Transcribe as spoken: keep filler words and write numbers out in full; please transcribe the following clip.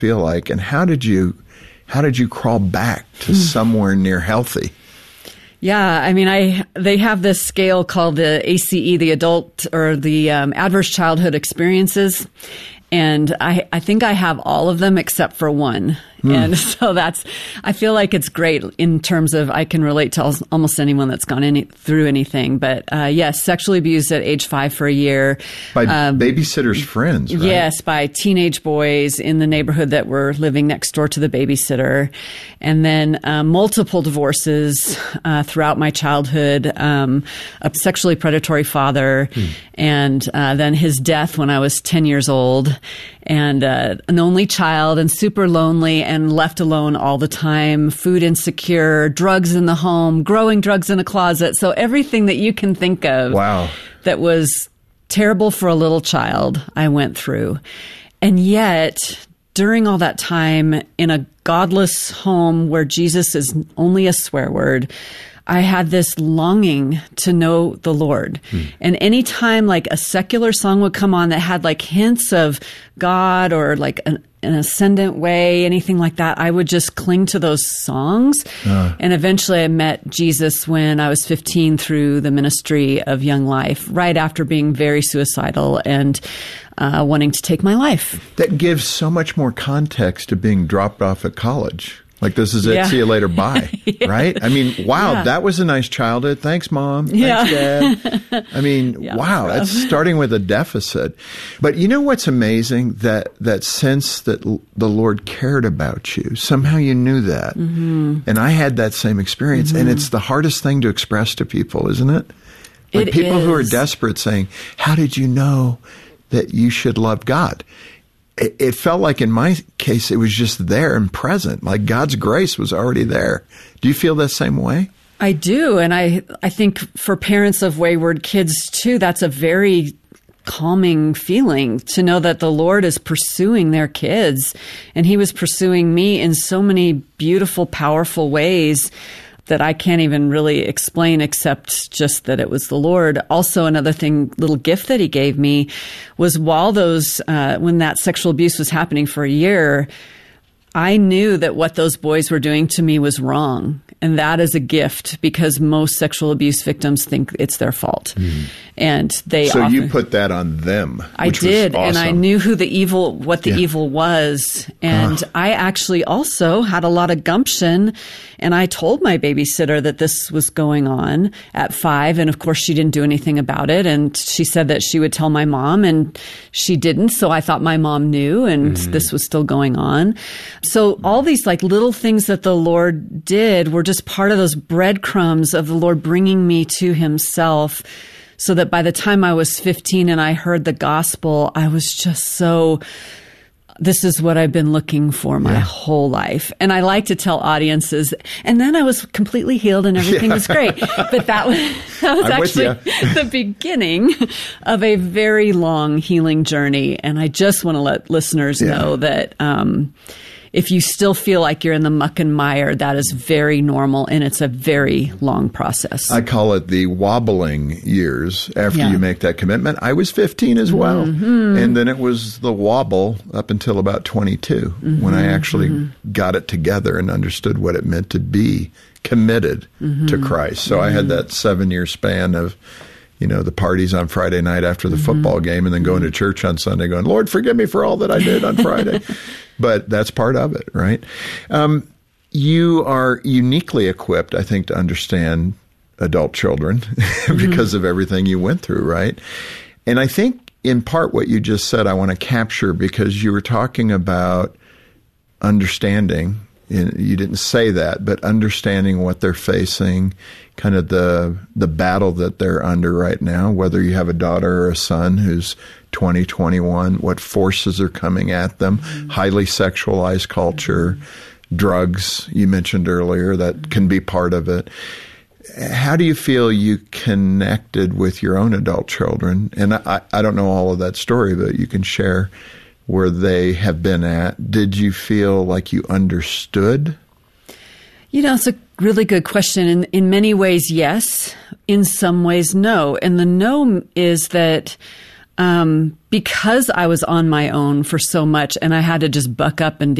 feel like, and how did you, how did you crawl back to somewhere near healthy? Yeah, I mean, I they have this scale called the A C E, the adult or the um, adverse childhood experiences. And I, I think I have all of them except for one. Mm. And so that's, I feel like it's great in terms of I can relate to almost anyone that's gone any, through anything. But uh, yes, sexually abused at age five for a year. By um, babysitters' friends, right? Yes, by teenage boys in the neighborhood that were living next door to the babysitter. And then uh, multiple divorces uh, throughout my childhood, um, a sexually predatory father, mm. and uh, then his death when I was ten years old. And uh, an only child and super lonely and left alone all the time, food insecure, drugs in the home, growing drugs in a closet. So everything that you can think of wow. that was terrible for a little child, I went through. And yet, during all that time in a godless home where Jesus is only a swear word, I had this longing to know the Lord. Hmm. And anytime like a secular song would come on that had like hints of God or like an, an ascendant way, anything like that, I would just cling to those songs. Uh. And eventually I met Jesus when I was fifteen through the ministry of Young Life, right after being very suicidal and uh, wanting to take my life. That gives so much more context to being dropped off at college. Like, this is it, yeah. see you later, bye, yeah. right? I mean, wow, yeah. that was a nice childhood. Thanks, Mom. Thanks, yeah. Dad. I mean, yeah, wow, that's starting with a deficit. But you know what's amazing? That that sense that l- the Lord cared about you. Somehow you knew that. Mm-hmm. And I had that same experience. Mm-hmm. And it's the hardest thing to express to people, isn't it? Like it people is. who are desperate saying, how did you know that you should love God? It felt like in my case, it was just there and present, like God's grace was already there. Do you feel that same way? I do. And I, I think for parents of wayward kids too, that's a very calming feeling to know that the Lord is pursuing their kids. And he was pursuing me in so many beautiful, powerful ways that I can't even really explain except just that it was the Lord. Also, another thing, little gift that he gave me was while those, uh, when that sexual abuse was happening for a year, I knew that what those boys were doing to me was wrong. And that is a gift because most sexual abuse victims think it's their fault. Mm. And they So often, you put that on them. I which did. Was awesome. And I knew who the evil, what the yeah. evil was. And uh. I actually also had a lot of gumption. And I told my babysitter that this was going on at five. And of course, she didn't do anything about it. And she said that she would tell my mom, and she didn't. So I thought my mom knew, and mm-hmm. this was still going on. So all these like little things that the Lord did were just part of those breadcrumbs of the Lord bringing me to himself, so that by the time I was fifteen and I heard the gospel, I was just so, this is what I've been looking for my yeah. whole life. And I like to tell audiences, and then I was completely healed and everything yeah. was great. But that was, that was I'm actually the beginning of a very long healing journey. And I just want to let listeners yeah. know that, um, if you still feel like you're in the muck and mire, that is very normal, and it's a very long process. I call it the wobbling years after yeah. you make that commitment. I was fifteen as well. Mm-hmm. And then it was the wobble up until about twenty-two mm-hmm. when I actually mm-hmm. got it together and understood what it meant to be committed mm-hmm. to Christ. So mm-hmm. I had that seven-year span of, you know, the parties on Friday night after the mm-hmm. football game, and then going to church on Sunday going, Lord, forgive me for all that I did on Friday. But that's part of it, right? Um, you are uniquely equipped, I think, to understand adult children mm-hmm. because of everything you went through, right? And I think in part what you just said I want to capture, because you were talking about understanding. You didn't say that, but understanding what they're facing, kind of the the battle that they're under right now, whether you have a daughter or a son who's twenty, twenty-one, what forces are coming at them, mm-hmm. highly sexualized culture, mm-hmm. drugs, you mentioned earlier, that mm-hmm. can be part of it. How do you feel you connected with your own adult children? And I, I don't know all of that story, but you can share where they have been at. Did you feel like you understood? You know, it's a really good question. In, in many ways, yes. In some ways, no. And the no is that um, because I was on my own for so much and I had to just buck up and